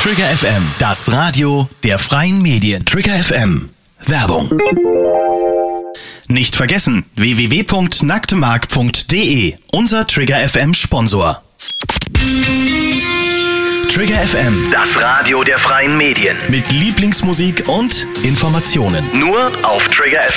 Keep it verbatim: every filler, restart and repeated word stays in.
Trigger F M, das Radio der freien Medien. Trigger F M, Werbung. Nicht vergessen, w w w punkt nacktemark punkt de, unser Trigger F M Sponsor. Trigger F M, das Radio der freien Medien. Mit Lieblingsmusik und Informationen. Nur auf Trigger F